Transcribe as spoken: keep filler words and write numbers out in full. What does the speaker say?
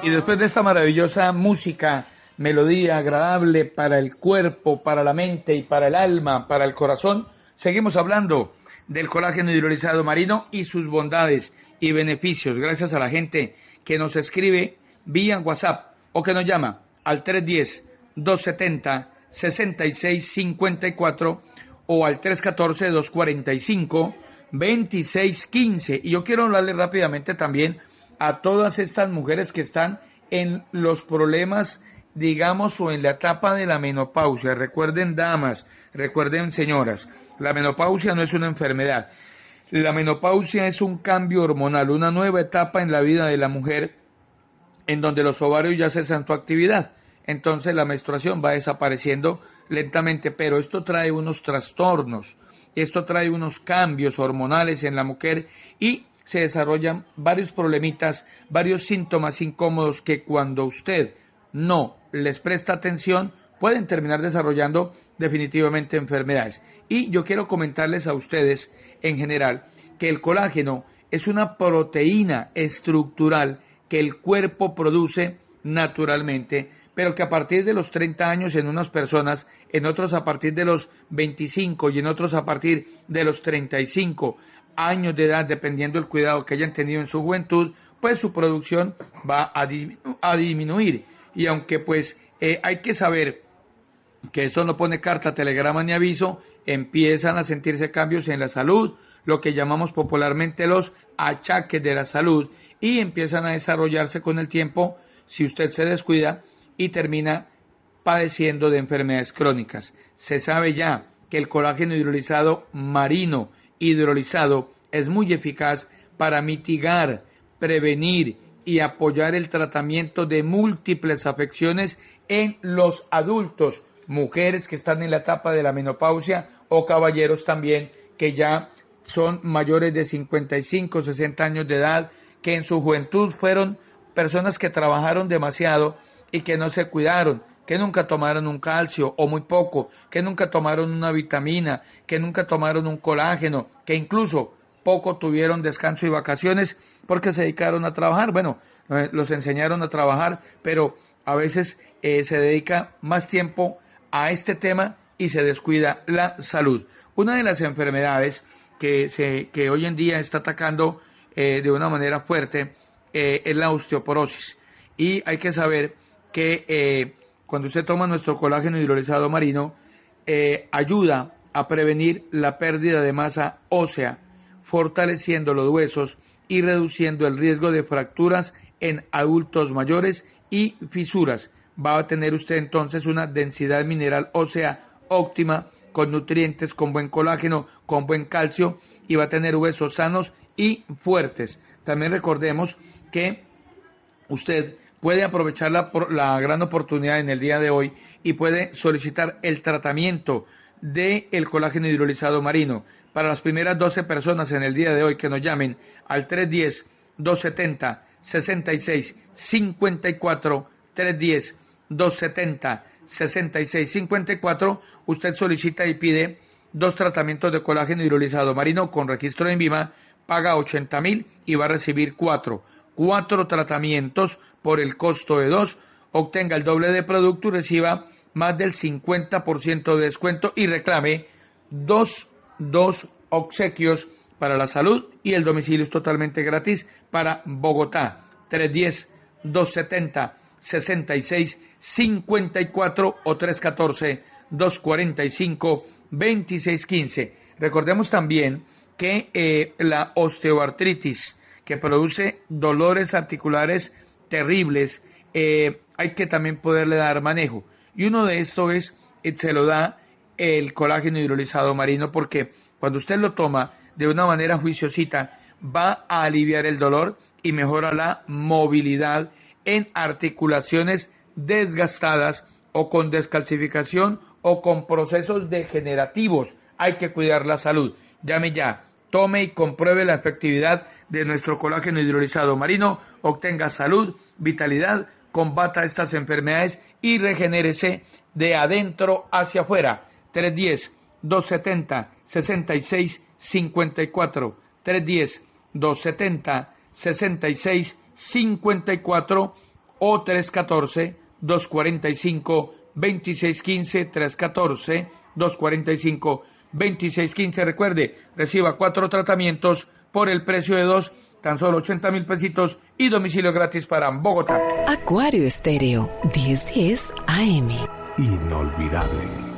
Y después de esta maravillosa música, melodía agradable para el cuerpo, para la mente y para el alma, para el corazón, seguimos hablando del colágeno hidrolizado marino y sus bondades y beneficios, gracias a la gente que nos escribe vía WhatsApp o que nos llama al tres uno cero, dos siete cero, seis seis cinco cuatro o al tres uno cuatro, dos cuatro cinco, dos seis uno cinco. Y yo quiero hablarle rápidamente también a todas estas mujeres que están en los problemas, digamos, o en la etapa de la menopausia. Recuerden, damas, recuerden, señoras, la menopausia no es una enfermedad. La menopausia es un cambio hormonal, una nueva etapa en la vida de la mujer en donde los ovarios ya cesan su actividad. Entonces la menstruación va desapareciendo lentamente, pero esto trae unos trastornos, esto trae unos cambios hormonales en la mujer y se desarrollan varios problemitas, varios síntomas incómodos que cuando usted no les presta atención pueden terminar desarrollando definitivamente enfermedades. Y yo quiero comentarles a ustedes en general que el colágeno es una proteína estructural que el cuerpo produce naturalmente, pero que a partir de los treinta años en unas personas, en otros a partir de los veinticinco y en otros a partir de los treinta y cinco años de edad, dependiendo del cuidado que hayan tenido en su juventud, pues su producción va a, disminu- a disminuir. Y aunque pues eh, hay que saber que esto no pone carta, telegrama ni aviso, empiezan a sentirse cambios en la salud, lo que llamamos popularmente los achaques de la salud, y empiezan a desarrollarse con el tiempo, si usted se descuida, y termina padeciendo de enfermedades crónicas. Se sabe ya que el colágeno hidrolizado marino, hidrolizado, es muy eficaz para mitigar, prevenir y apoyar el tratamiento de múltiples afecciones en los adultos, mujeres que están en la etapa de la menopausia o caballeros también que ya son mayores de cincuenta y cinco, sesenta años de edad, que en su juventud fueron personas que trabajaron demasiado y que no se cuidaron, que nunca tomaron un calcio o muy poco, que nunca tomaron una vitamina, que nunca tomaron un colágeno, que incluso poco tuvieron descanso y vacaciones porque se dedicaron a trabajar. Bueno, eh, los enseñaron a trabajar, pero a veces eh, se dedica más tiempo a este tema y se descuida la salud. Una de las enfermedades que, se, que hoy en día está atacando eh, de una manera fuerte eh, es la osteoporosis. Y hay que saber que eh, cuando usted toma nuestro colágeno hidrolizado marino, eh, ayuda a prevenir la pérdida de masa ósea, fortaleciendo los huesos y reduciendo el riesgo de fracturas en adultos mayores y fisuras. Va a tener usted entonces una densidad mineral ósea óptima, con nutrientes, con buen colágeno, con buen calcio, y va a tener huesos sanos y fuertes. También recordemos que usted puede aprovechar la, la gran oportunidad en el día de hoy y puede solicitar el tratamiento del colágeno hidrolizado marino. Para las primeras doce personas en el día de hoy que nos llamen al tres uno cero, dos siete cero, seis seis cinco cuatro, tres uno cero, dos siete cero, seis seis cinco cuatro, usted solicita y pide dos tratamientos de colágeno hidrolizado marino con registro en INVIMA, paga ochenta mil y va a recibir cuatro. Cuatro tratamientos por el costo de dos, obtenga el doble de producto y reciba más del cincuenta por ciento de descuento y reclame dos, dos obsequios para la salud, y el domicilio es totalmente gratis para Bogotá. tres uno cero, dos siete cero, seis seis cinco cuatro o tres uno cuatro, dos cuatro cinco, dos seis uno cinco. Recordemos también que eh, la osteoartritis, que produce dolores articulares terribles, eh, hay que también poderle dar manejo. Y uno de estos es, eh, se lo da el colágeno hidrolizado marino, porque cuando usted lo toma de una manera juiciosita, va a aliviar el dolor y mejora la movilidad en articulaciones desgastadas o con descalcificación o con procesos degenerativos. Hay que cuidar la salud. Llame ya, tome y compruebe la efectividad de nuestro colágeno hidrolizado marino, obtenga salud, vitalidad, combata estas enfermedades y regenérese de adentro hacia afuera. tres uno cero, dos siete cero, seis seis cinco cuatro, tres uno cero, dos siete cero, seis seis cinco cuatro o tres uno cuatro, dos cuatro cinco, dos seis uno cinco, tres uno cuatro, dos cuatro cinco, dos seis uno cinco. Recuerde, reciba cuatro tratamientos por el precio de dos, tan solo ochenta mil pesitos y domicilio gratis para Bogotá. Acuario Estéreo, diez diez A M. Inolvidable.